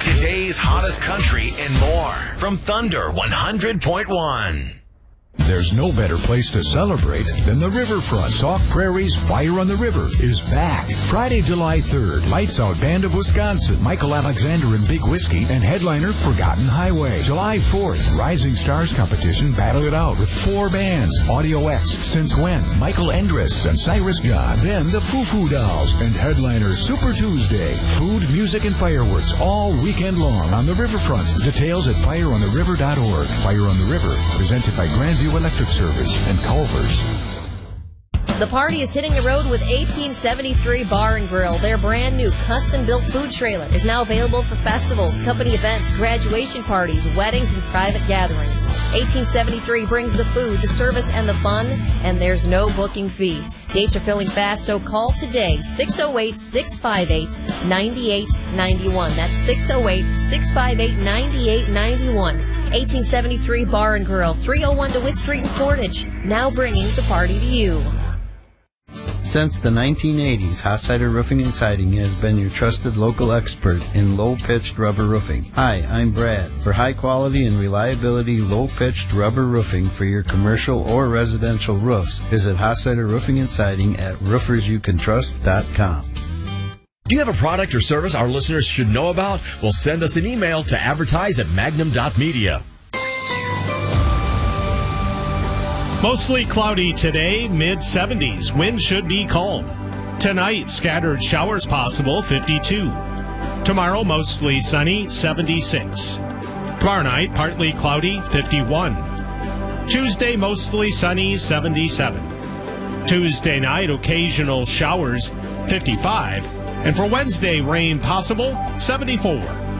today's hottest country and more from Thunder 100.1. There's no better place to celebrate than the riverfront. Sauk Prairie's Fire on the River is back. Friday, July 3rd, Lights Out Band of Wisconsin, Michael Alexander and Big Whiskey, and headliner Forgotten Highway. July 4th, Rising Stars competition, Battle It Out with 4 bands. Audio X, Since When, Michael Endres and Cyrus John. Then the Foo Foo Dolls and headliner Super Tuesday. Food, music, and fireworks all weekend long on the riverfront. Details at fireontheriver.org. Fire on the River, presented by Grandview Electric Service and Culver's. The party is hitting the road with 1873 Bar and Grill. Their brand new custom-built food trailer is now available for festivals, company events, graduation parties, weddings, and private gatherings. 1873 brings the food, the service, and the fun, and there's no booking fee. Dates are filling fast, so call today, 608-658-9891. That's 608-658-9891. 1873 Bar and Grill, 301 DeWitt Street in Portage, now bringing the party to you. Since the 1980s, Hochseider Roofing and Siding has been your trusted local expert in low-pitched rubber roofing. Hi, I'm Brad. For high quality and reliability low-pitched rubber roofing for your commercial or residential roofs, visit Hochseider Roofing and Siding at roofersyoucantrust.com. Do you have a product or service our listeners should know about? Well, send us an email to advertise@magnum.media. Mostly cloudy today, mid-70s. Wind should be calm. Tonight, scattered showers possible, 52. Tomorrow, mostly sunny, 76. Tomorrow night, partly cloudy, 51. Tuesday, mostly sunny, 77. Tuesday night, occasional showers, 55. And for Wednesday, rain possible, 74.